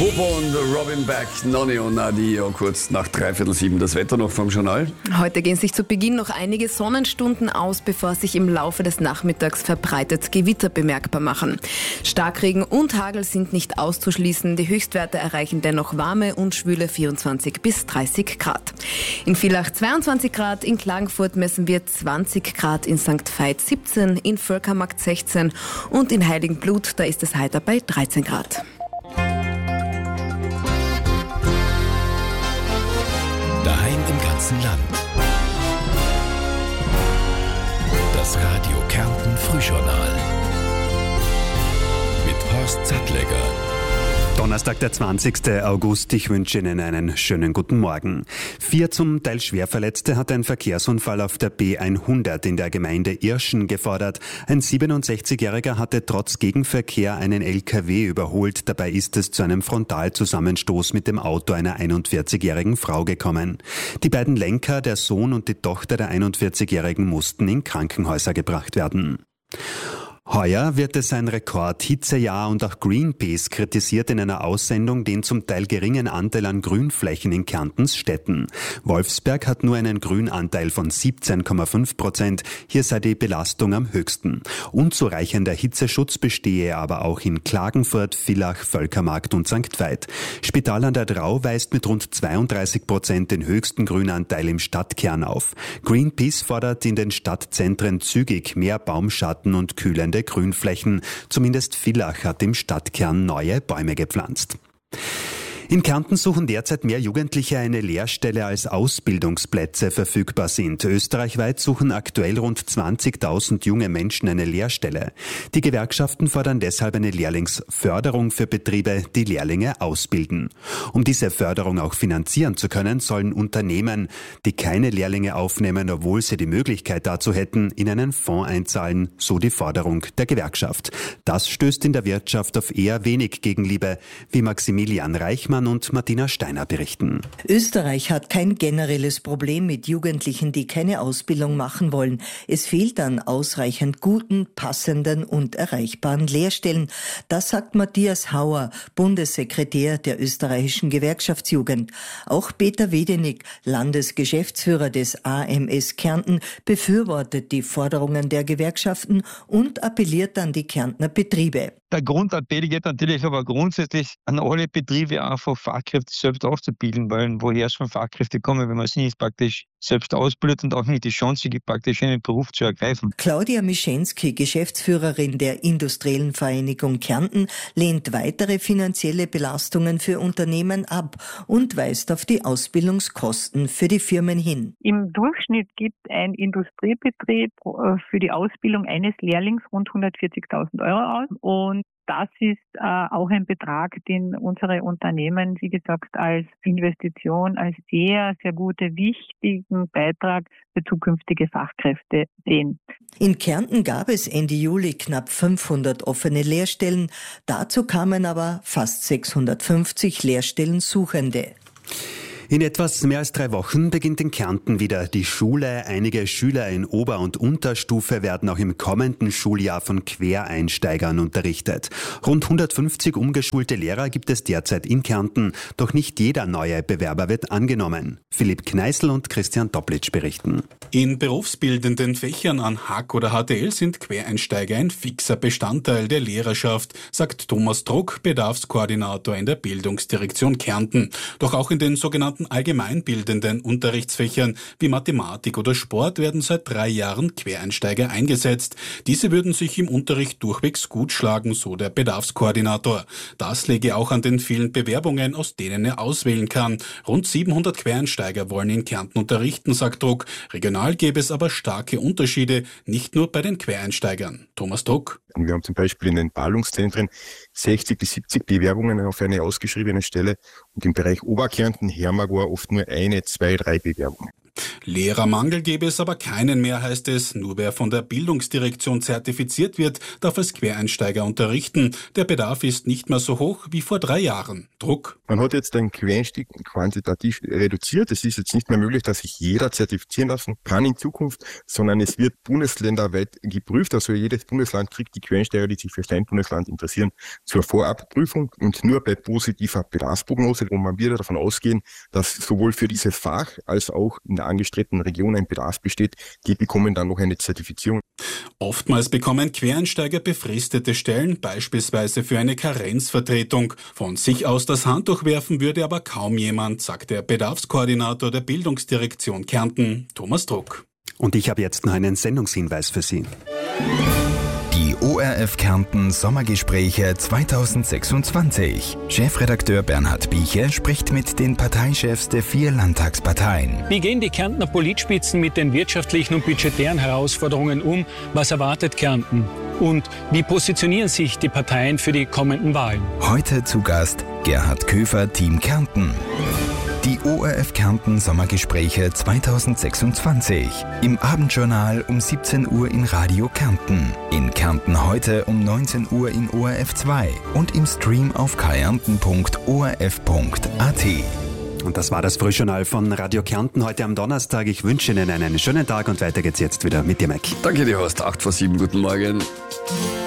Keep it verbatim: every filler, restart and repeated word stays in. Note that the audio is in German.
Bobo und Robin Beck, Nonny und Nadio, kurz nach dreiviertel sieben. Das Wetter noch vom Journal. Heute gehen sich zu Beginn noch einige Sonnenstunden aus, bevor sich im Laufe des Nachmittags verbreitet Gewitter bemerkbar machen. Starkregen und Hagel sind nicht auszuschließen. Die Höchstwerte erreichen dennoch warme und schwüle vierundzwanzig bis dreißig Grad. In Villach zweiundzwanzig Grad, in Klagenfurt messen wir zwanzig Grad, in Sankt Veit siebzehn, in Völkermarkt sechzehn und in Heiligenblut, da ist es heiter bei dreizehn Grad. Daheim im ganzen Land. Das Radio Kärnten Frühjournal mit Horst Sattlegger. Donnerstag, der zwanzigsten August. Ich wünsche Ihnen einen schönen guten Morgen. Vier zum Teil Schwerverletzte hat ein Verkehrsunfall auf der B hundert in der Gemeinde Irschen gefordert. Ein siebenundsechzigjähriger hatte trotz Gegenverkehr einen L K W überholt. Dabei ist es zu einem Frontalzusammenstoß mit dem Auto einer einundvierzigjährigen Frau gekommen. Die beiden Lenker, der Sohn und die Tochter der einundvierzigjährigen, mussten in Krankenhäuser gebracht werden. Heuer wird es ein Rekord-Hitzejahr und auch Greenpeace kritisiert in einer Aussendung den zum Teil geringen Anteil an Grünflächen in Kärntens Städten. Wolfsberg hat nur einen Grünanteil von siebzehn Komma fünf Prozent. Hier sei die Belastung am höchsten. Unzureichender Hitzeschutz bestehe aber auch in Klagenfurt, Villach, Völkermarkt und Sankt Veit. Spital an der Drau weist mit rund zweiunddreißig Prozent den höchsten Grünanteil im Stadtkern auf. Greenpeace fordert in den Stadtzentren zügig mehr Baumschatten und kühlende Grünflächen. Zumindest Villach hat im Stadtkern neue Bäume gepflanzt. In Kärnten suchen derzeit mehr Jugendliche eine Lehrstelle, als Ausbildungsplätze verfügbar sind. Österreichweit suchen aktuell rund zwanzigtausend junge Menschen eine Lehrstelle. Die Gewerkschaften fordern deshalb eine Lehrlingsförderung für Betriebe, die Lehrlinge ausbilden. Um diese Förderung auch finanzieren zu können, sollen Unternehmen, die keine Lehrlinge aufnehmen, obwohl sie die Möglichkeit dazu hätten, in einen Fonds einzahlen, so die Forderung der Gewerkschaft. Das stößt in der Wirtschaft auf eher wenig Gegenliebe, wie Maximilian Reichmann und Martina Steiner berichten. Österreich hat kein generelles Problem mit Jugendlichen, die keine Ausbildung machen wollen. Es fehlt an ausreichend guten, passenden und erreichbaren Lehrstellen. Das sagt Matthias Hauer, Bundessekretär der österreichischen Gewerkschaftsjugend. Auch Peter Wedenig, Landesgeschäftsführer des A M S Kärnten, befürwortet die Forderungen der Gewerkschaften und appelliert an die Kärntner Betriebe. Der Grundappell geht natürlich aber grundsätzlich an alle Betriebe, einfach Fachkräfte selbst auszubilden, weil woher schon Fachkräfte kommen, wenn man sie nicht praktisch selbst ausbildet und auch nicht die Chance gibt, praktisch einen Beruf zu ergreifen. Claudia Mischenski, Geschäftsführerin der Industriellen Vereinigung Kärnten, lehnt weitere finanzielle Belastungen für Unternehmen ab und weist auf die Ausbildungskosten für die Firmen hin. Im Durchschnitt gibt ein Industriebetrieb für die Ausbildung eines Lehrlings rund hundertvierzigtausend Euro aus und das ist äh, auch ein Betrag, den unsere Unternehmen, wie gesagt, als Investition, als sehr, sehr gute, wichtigen Beitrag für zukünftige Fachkräfte sehen. In Kärnten gab es Ende Juli knapp fünfhundert offene Lehrstellen. Dazu kamen aber fast sechshundertfünfzig Lehrstellensuchende. In etwas mehr als drei Wochen beginnt in Kärnten wieder die Schule. Einige Schüler in Ober- und Unterstufe werden auch im kommenden Schuljahr von Quereinsteigern unterrichtet. Rund hundertfünfzig umgeschulte Lehrer gibt es derzeit in Kärnten, doch nicht jeder neue Bewerber wird angenommen. Philipp Kneißl und Christian Doplitsch berichten. In berufsbildenden Fächern an Hack oder H T L sind Quereinsteiger ein fixer Bestandteil der Lehrerschaft, sagt Thomas Druck, Bedarfskoordinator in der Bildungsdirektion Kärnten. Doch auch in den sogenannten allgemeinbildenden Unterrichtsfächern wie Mathematik oder Sport werden seit drei Jahren Quereinsteiger eingesetzt. Diese würden sich im Unterricht durchwegs gut schlagen, so der Bedarfskoordinator. Das läge auch an den vielen Bewerbungen, aus denen er auswählen kann. Rund siebenhundert Quereinsteiger wollen in Kärnten unterrichten, sagt Druck. Regional gäbe es aber starke Unterschiede, nicht nur bei den Quereinsteigern. Thomas Druck. Wir haben zum Beispiel in den Ballungszentren sechzig bis siebzig Bewerbungen auf eine ausgeschriebene Stelle und im Bereich Oberkärnten, Hermagor oft nur eine, zwei, drei Bewerbungen. Lehrermangel gäbe es aber keinen mehr, heißt es. Nur wer von der Bildungsdirektion zertifiziert wird, darf als Quereinsteiger unterrichten. Der Bedarf ist nicht mehr so hoch wie vor drei Jahren. Druck. Man hat jetzt den Quereinstieg quantitativ reduziert. Es ist jetzt nicht mehr möglich, dass sich jeder zertifizieren lassen kann in Zukunft, sondern es wird bundesländerweit geprüft. Also jedes Bundesland kriegt die Quereinsteiger, die sich für sein Bundesland interessieren, zur Vorabprüfung. Und nur bei positiver Bedarfsprognose, wo man wieder davon ausgehen, dass sowohl für dieses Fach als auch in der angestrebten Region ein Bedarf besteht, die bekommen dann noch eine Zertifizierung. Oftmals bekommen Quereinsteiger befristete Stellen, beispielsweise für eine Karenzvertretung. Von sich aus das Handtuch werfen würde aber kaum jemand, sagt der Bedarfskoordinator der Bildungsdirektion Kärnten, Thomas Druck. Und ich habe jetzt noch einen Sendungshinweis für Sie. Die O R F Kärnten Sommergespräche zweitausendsechsundzwanzig. Chefredakteur Bernhard Bieche spricht mit den Parteichefs der vier Landtagsparteien. Wie gehen die Kärntner Politspitzen mit den wirtschaftlichen und budgetären Herausforderungen um? Was erwartet Kärnten? Und wie positionieren sich die Parteien für die kommenden Wahlen? Heute zu Gast Gerhard Köfer, Team Kärnten. Die O R F Kärnten Sommergespräche zweitausendsechsundzwanzig. Im Abendjournal um siebzehn Uhr in Radio Kärnten. In Kärnten heute um neunzehn Uhr in O R F zwei und im Stream auf kärnten punkt o r f punkt a t. Und das war das Frühjournal von Radio Kärnten heute am Donnerstag. Ich wünsche Ihnen einen schönen Tag und weiter geht's jetzt wieder mit dir, Mike. Danke dir, Horst. acht vor sieben, guten Morgen.